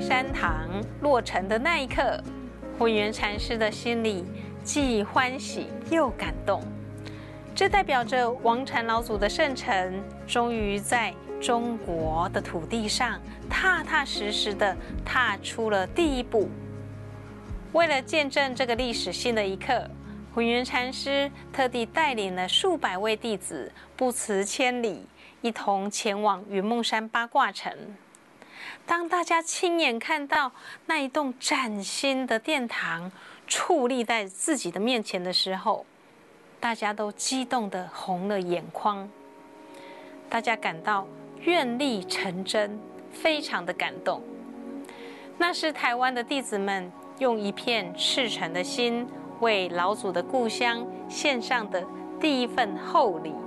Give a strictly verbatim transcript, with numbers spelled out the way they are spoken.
山堂落成的那一刻，混元禅师的心里既欢喜又感动。这代表着王禅老祖的圣尘终于在中国的土地上踏踏实实地踏出了第一步。为了见证这个历史性的一刻，混元禅师特地带领了数百位弟子不辞千里，一同前往云梦山八卦城。当大家亲眼看到那一栋崭新的殿堂矗立在自己的面前的时候，大家都激动得红了眼眶。大家感到愿力成真，非常的感动。那是台湾的弟子们用一片赤诚的心，为老祖的故乡献上的第一份厚礼。